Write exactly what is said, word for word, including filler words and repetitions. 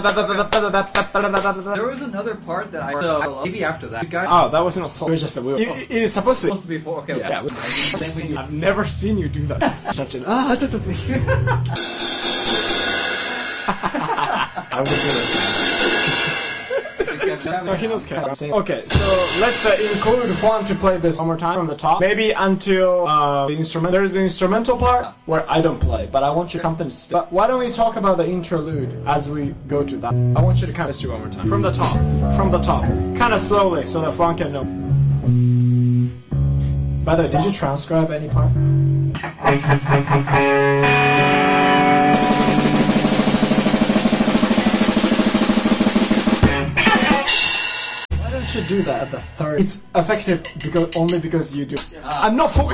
There was another part that I so maybe after that. Guys, oh, that wasn't a solo. It was just a wheel. It, it is supposed to be. supposed to be four. Okay, Yeah, okay. yeah. I've never seen you do that. Such an ah, that's the thing. I would do it. No, he knows cat. Okay, so let's uh, include Juan to play this one more time from the top. Maybe until uh, the instrument. There's an instrumental part where I don't play, but I want you something to st- But why don't we talk about the interlude as we go to that? I want you to kind of do one more time. From the top. From the top. Kind of slowly so that Juan can know. By the way, did you transcribe any part? To do that at the third. It's effective because only because you do. I'm not focused.